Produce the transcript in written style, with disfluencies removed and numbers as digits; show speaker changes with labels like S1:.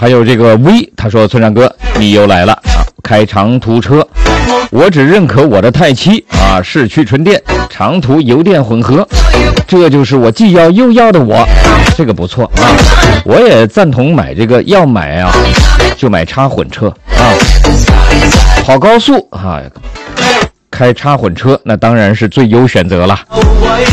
S1: 还有这个 V， 他说村长哥你又来了啊，开长途车，我只认可我的泰七啊，市区纯电，长途油电混合，这就是我既要又要的我，这个不错啊，我也赞同买这个，要买啊就买插混车啊，跑高速啊，开插混车那当然是最优选择了。